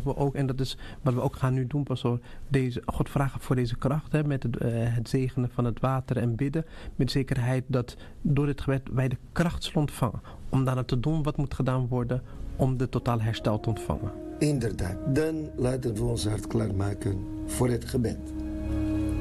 mogen we ook, en dat is wat we ook gaan nu doen, pastoor, God vragen voor deze kracht, hè, met het zegenen van het water en bidden, met zekerheid dat door dit gebed wij de kracht zullen ontvangen om dan te doen wat moet gedaan worden om de totaal herstel te ontvangen. Inderdaad, dan laten we ons hart klaarmaken voor het gebed.